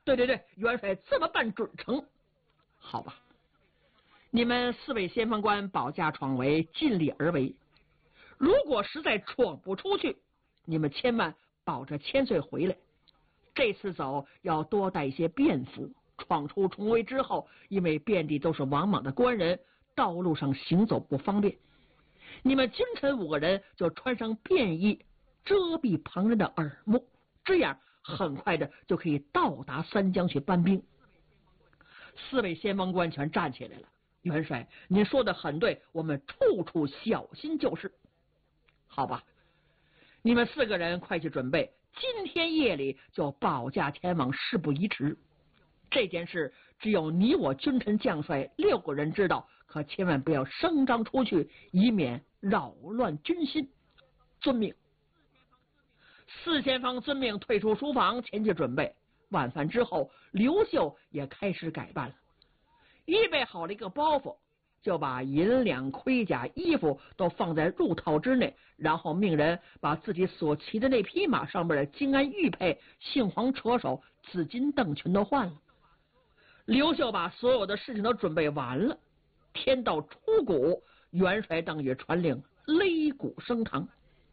对，元帅这么办准成。好吧，你们4位先锋官保驾闯围，尽力而为。如果实在闯不出去，你们千万保着千岁回来。这次走要多带一些便服，闯出重围之后，因为遍地都是王莽的官人，道路上行走不方便。你们君臣5个人就穿上便衣，遮蔽旁人的耳目，这样很快的就可以到达三江去搬兵。4位先锋官全站起来了。元帅，您说的很对，我们处处小心就是。好吧，你们4个人快去准备，今天夜里就保驾前往，事不宜迟。这件事只有你我君臣将帅6个人知道，可千万不要声张出去，以免扰乱军心。遵命。4先锋遵命退出书房，前去准备。晚饭之后，刘秀也开始改扮了，预备好了一个包袱，就把银两、盔甲、衣服都放在入套之内，然后命人把自己所骑的那匹马上面的金鞍玉佩、杏黄车手、紫金镫全都换了。刘秀把所有的事情都准备完了。天到初鼓，元帅邓禹传令，擂鼓升堂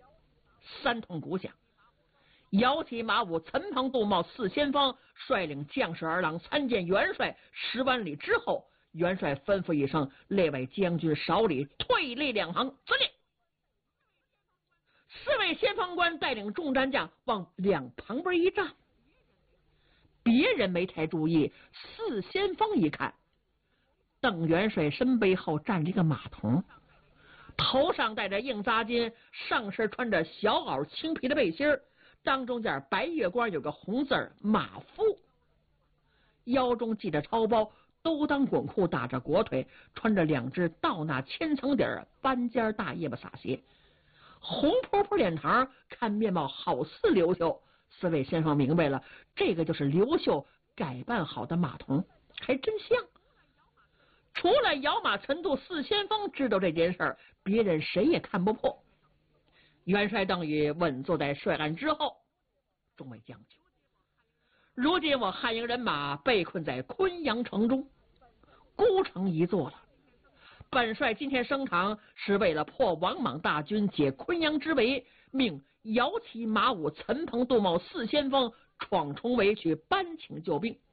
，3通鼓响。摇旗马武、岑庞、杜茂4先锋率领将士儿郎参见元帅。10万里之后，元帅吩咐一声，内外将军少礼，退立2行，遵令。4位先锋官带领众战将往两旁边一站。别人没太注意，4先锋一看，邓元帅身背后站着一个马童，头上戴着硬扎巾，上身穿着小袄青皮的背心，当中间白月光有个红字马夫，腰中系着抄包，兜裆滚裤，打着裹腿，穿着2只倒纳千层底斑尖大叶巴撒鞋，红扑扑脸膛，看面貌好似刘秀。4位先锋明白了，这个就是刘秀改扮好的马童，还真像。除了摇马岑杜4先锋知道这件事，别人谁也看不破。元帅邓禹稳坐在帅案之后，众位将军，如今我汉营人马被困在昆阳城中，孤城一座了。本帅今天升堂是为了破王莽大军，解昆阳之围，命摇旗马武、岑庞、杜茂4先锋闯重围去搬请救兵。